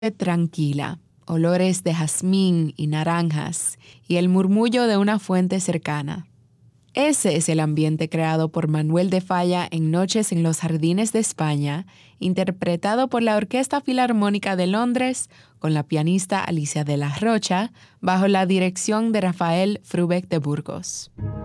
tranquila, olores de jazmín y naranjas y el murmullo de una fuente cercana. Ese es el ambiente creado por Manuel de Falla en Noches en los Jardines de España, interpretado por la Orquesta Filarmónica de Londres con la pianista Alicia de la Rocha, bajo la dirección de Rafael Frubeck de Burgos.